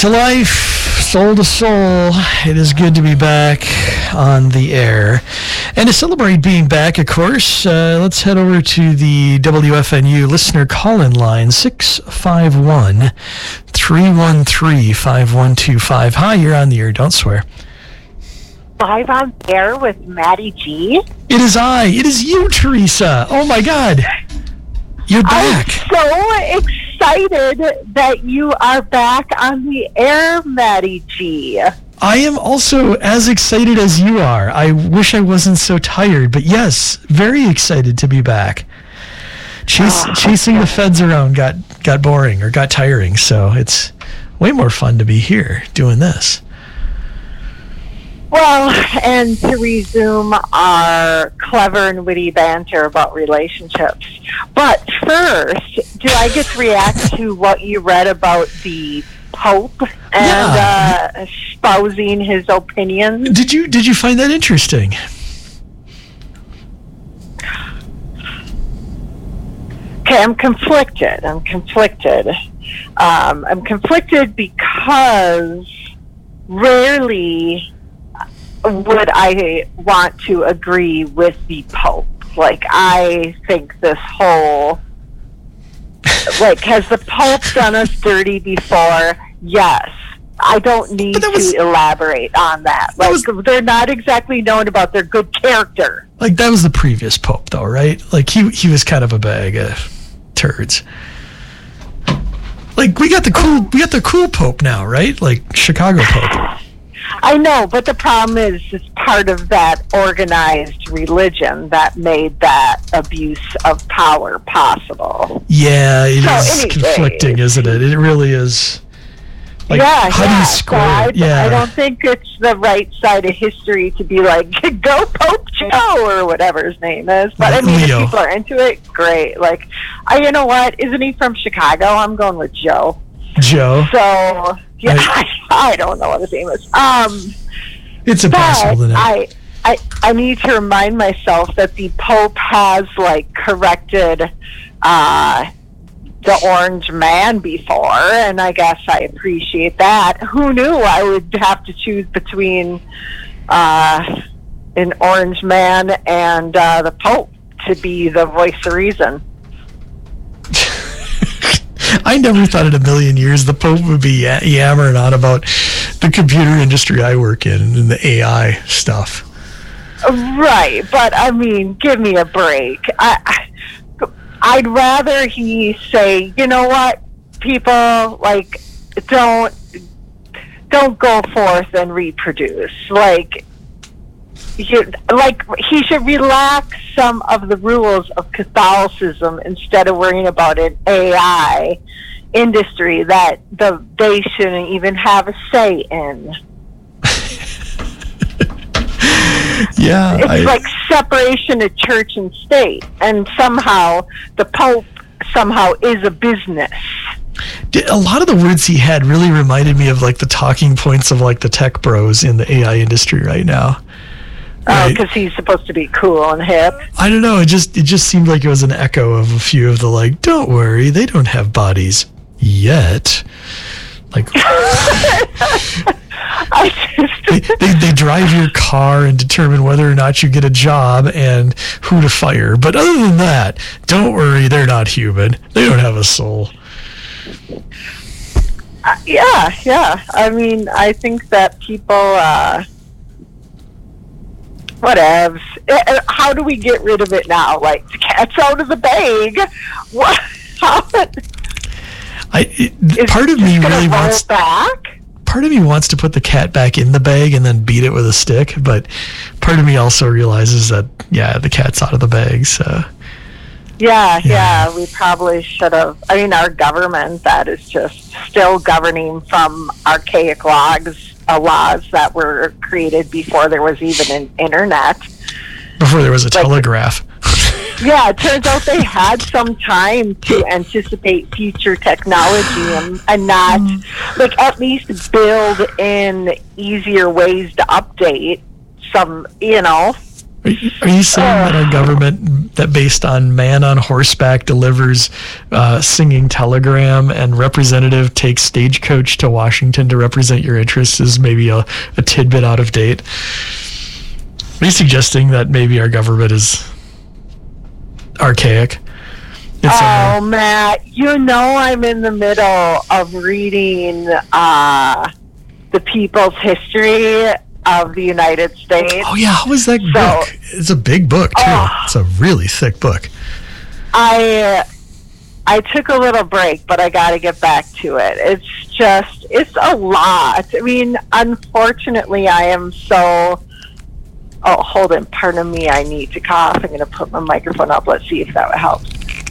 to life, soul to soul. It is good to be back on the air. And to celebrate being back, of course, let's head over to the WFNU listener call-in line, 651-313-5125. Hi, you're on the air. Don't swear. Live on the air with Maddie G. It is I. It is you, Teresa. Oh, my God. You're back. I'm so excited that you are back on the air, Maddie G. I am also as excited as you are. I wish I wasn't so tired, but yes, very excited to be back. Chasing the feds around got boring or got tiring, so it's way more fun to be here doing this. Well, and to resume our clever and witty banter about relationships. But first, do I get to react to what you read about the Pope and espousing his opinions? Did you find that interesting? Okay, I'm conflicted. I'm conflicted because rarely would I want to agree with the Pope. Like, I think this whole, has the Pope done us dirty before? Yes. I don't need to elaborate on that. They're not exactly known about their good character. Like, that was the previous Pope, though, right? Like, he was kind of a bag of turds. Like, we got the cool Pope now, right? Like, Chicago Pope. I know, but the problem is it's part of that organized religion that made that abuse of power possible. Yeah, it is conflicting, isn't it? It really is. Like, how do you square it? I don't think it's the right side of history to be like, go Pope Joe, or whatever his name is. But I mean, if people are into it, great. Like, you know what? Isn't he from Chicago? I'm going with Joe. Joe? So, yeah, I don't know what his name is. It's impossible to know. I need to remind myself that the Pope has, corrected the Orange Man before, and I guess I appreciate that. Who knew I would have to choose between an Orange Man and the Pope to be the voice of reason? I never thought in a million years the Pope would be yammering on about the computer industry I work in and the AI stuff. Right, but I mean, give me a break. I'd rather he say, you know what, people, don't go forth and reproduce. He should relax some of the rules of Catholicism instead of worrying about an AI industry that they shouldn't even have a say in. Yeah, it's like separation of church and state, and somehow the Pope is a business. A lot of the words he had really reminded me of the talking points of the tech bros in the AI industry right now. Oh, because he's supposed to be cool and hip. I don't know. It just seemed like it was an echo of a few of the don't worry, they don't have bodies yet. They drive your car and determine whether or not you get a job and who to fire. But other than that, don't worry, they're not human. They don't have a soul. Yeah. I mean, I think that people... whatevs. How do we get rid of it now? The cat's out of the bag. What? Part of me really wants back. Part of me wants to put the cat back in the bag and then beat it with a stick, but part of me also realizes that the cat's out of the bag. So yeah, we probably should have. I mean, our government that is just still governing from archaic laws that were created before there was even an internet. Before there was a telegraph. Yeah, it turns out they had some time to anticipate future technology and not, at least build in easier ways to update some, Are you saying that our government, that based on man on horseback delivers singing telegram and representative takes stagecoach to Washington to represent your interests, is maybe a tidbit out of date? Are you suggesting that maybe our government is archaic? Matt, I'm in the middle of reading The People's History of the United States. Oh, yeah. How was that book? It's a big book, too. It's a really thick book. I took a little break, but I got to get back to it. It's a lot. I mean, unfortunately, I am so... Oh, hold on. Pardon me. I need to cough. I'm going to put my microphone up. Let's see if that would help.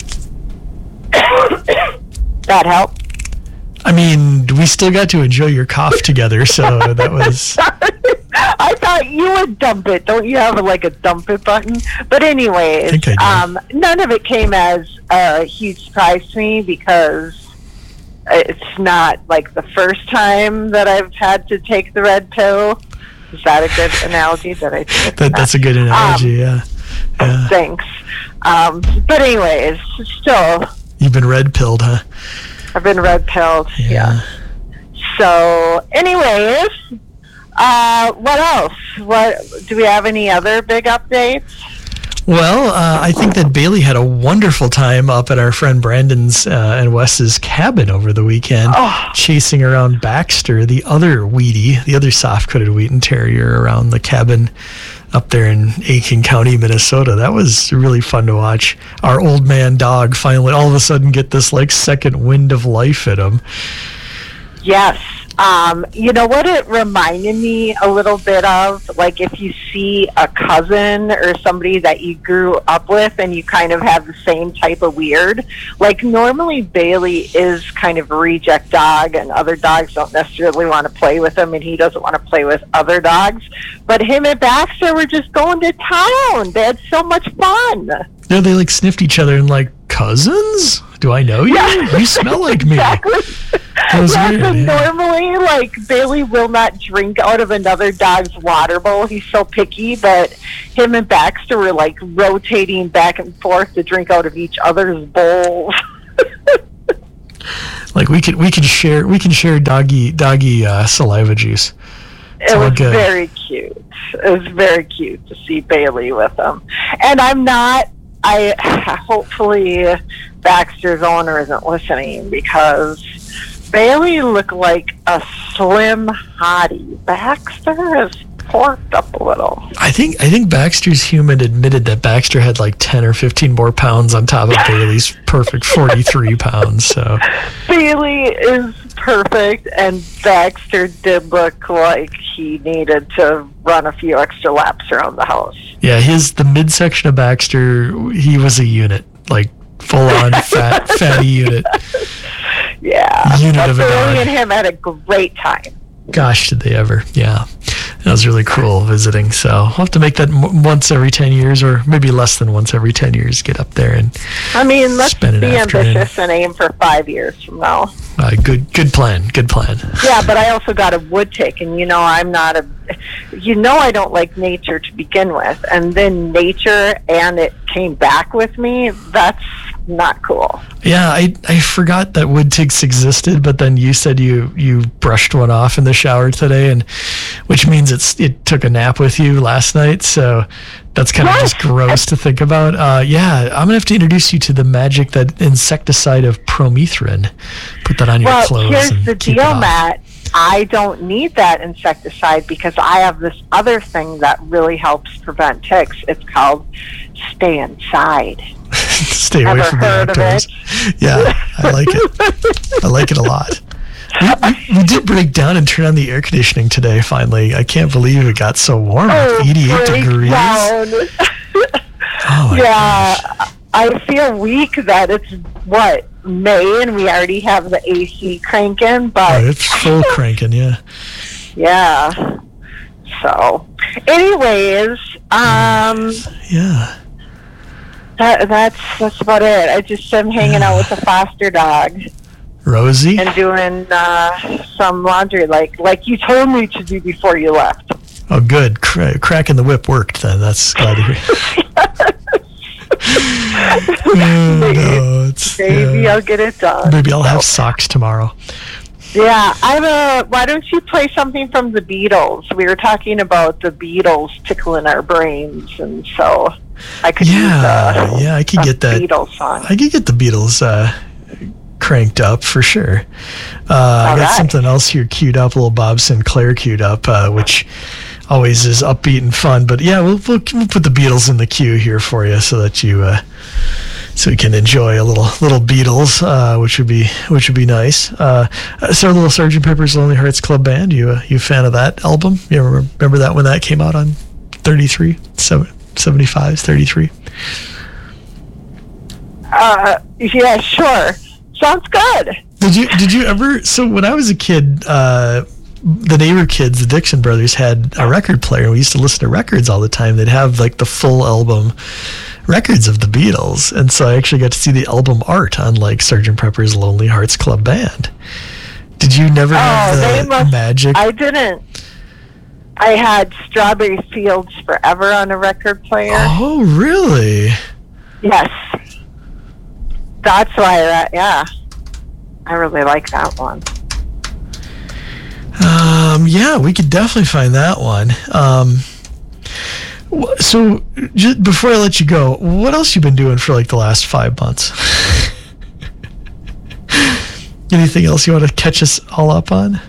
That help? I mean, we still got to enjoy your cough together, so that was... I thought you would dump it. Don't you have a dump it button? But anyways, I think I do. None of it came as a huge surprise to me because it's not the first time that I've had to take the red pill. Is that a good analogy? That's a good analogy, yeah. Thanks. But anyways, still... You've been red-pilled, huh? I've been red-pilled, yeah. So, anyways, what else? Do we have any other big updates? Well, I think that Bailey had a wonderful time up at our friend Brandon's and Wes's cabin over the weekend, chasing around Baxter, the other soft-coated Wheaten Terrier, around the cabin up there in Aiken County, Minnesota. That was really fun to watch. Our old man dog finally all of a sudden get this second wind of life at him. Yes. You know what it reminded me a little bit of? If you see a cousin or somebody that you grew up with and you kind of have the same type of weird. Normally Bailey is kind of a reject dog and other dogs don't necessarily want to play with him and he doesn't want to play with other dogs. But him and Baxter were just going to town. They had so much fun. Yeah, they sniffed each other and cousins? Do I know you? Yeah. You smell like me. Exactly. Normally, Bailey will not drink out of another dog's water bowl. He's so picky, but him and Baxter were rotating back and forth to drink out of each other's bowls. we can share doggy saliva juice. It was very cute. It was very cute to see Bailey with him. And hopefully Baxter's owner isn't listening because Bailey looked like a slim hottie. Baxter is porked up a little. I think Baxter's human admitted that Baxter had 10 or 15 more pounds on top of Bailey's perfect 43 pounds. So Bailey is perfect, and Baxter did look like he needed to run a few extra laps around the house. Yeah, the midsection of Baxter, he was a unit, full on fatty unit. Yeah, unit of a dog. Bailey and him had a great time. Gosh, did they ever? Yeah. That was really cool visiting. So I'll have to make that once every 10 years or maybe less than once every 10 years, get up there and let's spend an be afternoon. Ambitious and aim for 5 years from now. Good plan. Yeah, but I also got a wood tick, and I'm not I don't like nature to begin with, and then nature and it came back with me. That's not cool. Yeah, I forgot that wood ticks existed, but then you said you brushed one off in the shower today, and which means it took a nap with you last night, so that's kind of just gross to think about. Yeah, I'm gonna have to introduce you to the magic, that insecticide of promethrin. Put that on your clothes. Well, here's the deal, Matt. I don't need that insecticide because I have this other thing that really helps prevent ticks. It's called Stay Inside. Stay away from the outdoors. Yeah, I like it. I like it a lot. We did break down and turn on the air conditioning today, finally. I can't believe it got so warm. 88 degrees. Oh, gosh. I feel weak that it's, May, and we already have the AC cranking, but... it's full cranking, yeah. Yeah. So, anyways, yeah. That's about it. I just am hanging out with the foster dog. Rosie? And doing some laundry like you told me to do before you left. Oh, good. Cracking the whip worked then. That's glad to hear. Maybe I'll get it done. Maybe I'll have socks tomorrow. Yeah, why don't you play something from the Beatles? We were talking about the Beatles tickling our brains, and so I could use I could get that Beatles song. I could get the Beatles cranked up for sure. I got something else here queued up, a little Bob Sinclair queued up, which always is upbeat and fun. But yeah, we'll put the Beatles in the queue here for you so that you so we can enjoy a little Beatles, which would be nice. So a little Sgt. Pepper's Lonely Hearts Club Band. You a fan of that album? You remember that when that came out on 75's 33? Yeah, sure. Sounds good. Did you ever? So when I was a kid, the neighbor kids, the Dixon brothers, had a record player, and we used to listen to records all the time. They'd have like the full album records of the Beatles, and so I actually got to see the album art on like Sgt. Pepper's Lonely Hearts Club Band. Did you never have the magic? I didn't. I had Strawberry Fields Forever on a record player. Oh, really? Yes. That's why I really like that one. Yeah, we could definitely find that one. So, just before I let you go, what else you been doing for like the last 5 months? Anything else you want to catch us all up on?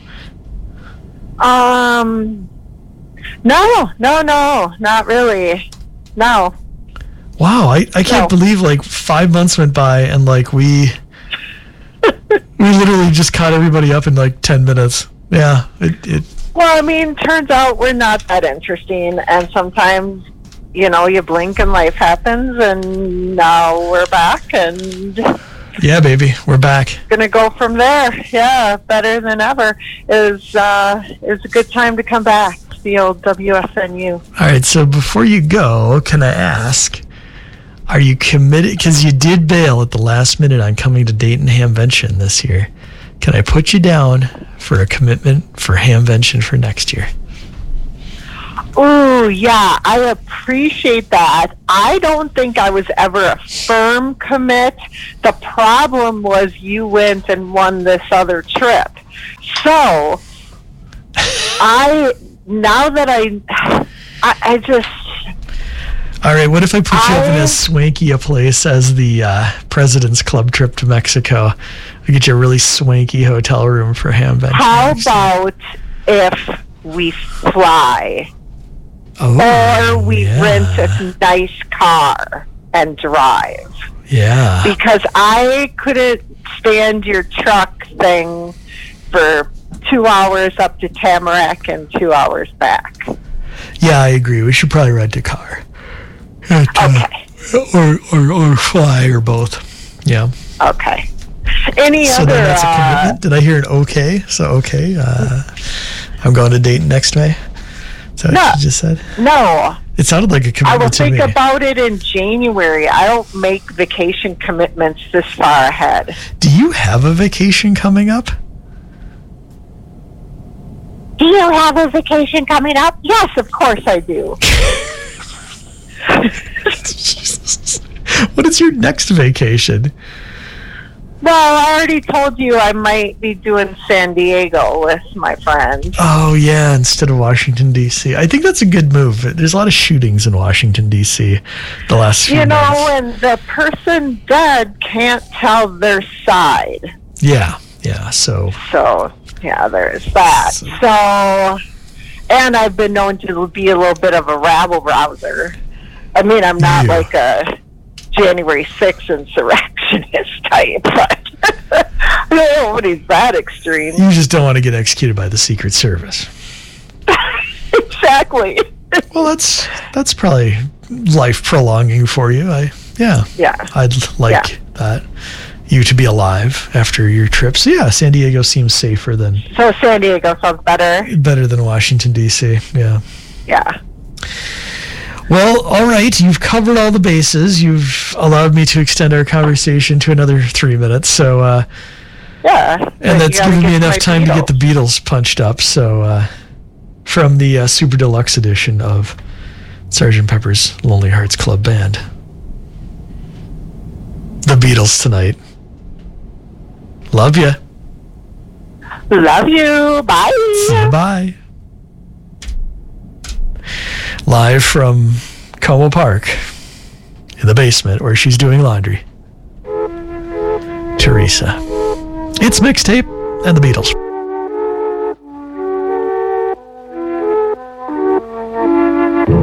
No, not really. No. Wow, I can't believe like 5 months went by and like we literally just caught everybody up in like 10 minutes. Yeah. Well, I mean, turns out we're not that interesting, and sometimes, you blink and life happens, and now we're back, and yeah, baby, we're back. Gonna go from there. Yeah, better than ever. Is a good time to come back. The old WFNU. All right, so before you go, can I ask, are you committed? Because you did bail at the last minute on coming to Dayton Hamvention this year. Can I put you down for a commitment for Hamvention for next year? Oh, yeah, I appreciate that. I don't think I was ever a firm commit. The problem was you went and won this other trip. So, I just... All right, what if I put you up in as swanky a place as the President's Club trip to Mexico? I get you a really swanky hotel room for Hamvention. How about if we fly? Oh, or we rent a nice car and drive? Yeah. Because I couldn't stand your truck thing for 2 hours up to Tamarack and 2 hours back. Yeah, I agree. We should probably rent a car. Okay. Or fly, or both. Yeah. Okay. So then that's a commitment? Did I hear an okay? So, okay. I'm going to Dayton next May? Is that what you just said? No. It sounded like a commitment to me. I will think about it in January. I don't make vacation commitments this far ahead. Do you have a vacation coming up? Do you have a vacation coming up? Yes, of course I do. What is your next vacation? Well, I already told you I might be doing San Diego with my friends. Oh, yeah, instead of Washington, D.C. I think that's a good move. There's a lot of shootings in Washington, D.C. the last few months. And the person dead can't tell their side. Yeah, so, yeah, there's that. So, and I've been known to be a little bit of a rabble-rouser. I mean, I'm not like a January 6th insurrectionist type, but nobody's that extreme. You just don't want to get executed by the Secret Service. Exactly. Well, that's probably life prolonging for you. Yeah. I'd like that. You to be alive after your trip. So yeah, San Diego seems safer than. So San Diego sounds better. Better than Washington, D.C. Yeah. Yeah. Well, all right. You've covered all the bases. You've allowed me to extend our conversation to another 3 minutes. So, yeah. And that's given me enough time to get the Beatles punched up. So, from the Super Deluxe edition of Sgt. Pepper's Lonely Hearts Club Band. The Beatles tonight. Love ya. Love you. Bye. See you. Bye. Live from Como Park in the basement where she's doing laundry. Teresa. It's Mixtape and the Beatles.